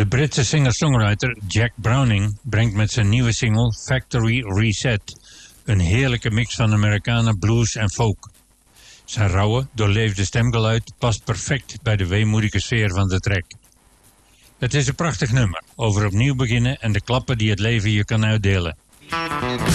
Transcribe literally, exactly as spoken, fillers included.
De Britse singer-songwriter Jack Browning brengt met zijn nieuwe single Factory Reset een heerlijke mix van Americana, blues en folk. Zijn rauwe, doorleefde stemgeluid past perfect bij de weemoedige sfeer van de track. Het is een prachtig nummer over opnieuw beginnen en de klappen die het leven je kan uitdelen.